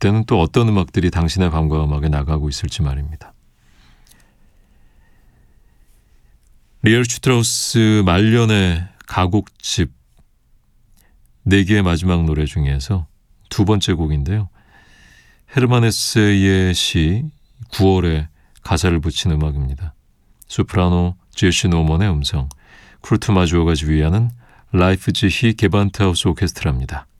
그때는 또 어떤 음악들이 당신의 밤과 음악에 나가고 있을지 말입니다. 리얼 슈트라우스 말년의 가곡집 4개의 마지막 노래 중에서 두 번째 곡인데요. 헤르만 헤세의 시 9월에 가사를 붙인 음악입니다. 소프라노 제시 노먼의 음성, 쿠르트 마주어가 지휘하는 라이프지히 게반트하우스 오케스트라입니다.